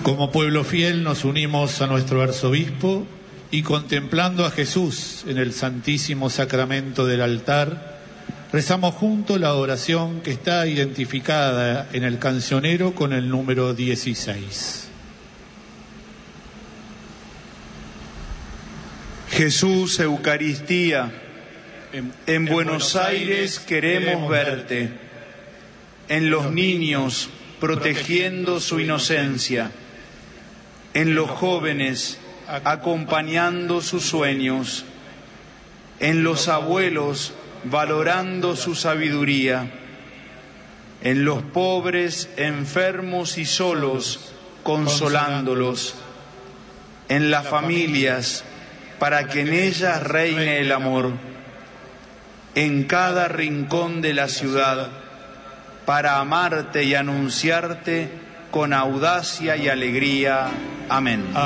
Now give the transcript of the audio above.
Como pueblo fiel nos unimos a nuestro arzobispo y contemplando a Jesús en el Santísimo Sacramento del altar, rezamos juntos la oración que está identificada en el cancionero con el número 16. Jesús, Eucaristía, en Buenos Aires queremos verte, en los niños protegiendo su inocencia, en los jóvenes acompañando sus sueños, en los abuelos valorando su sabiduría, en los pobres, enfermos y solos consolándolos, en las familias para que en ellas reine el amor, en cada rincón de la ciudad para amarte y anunciarte con audacia y alegría. Amén.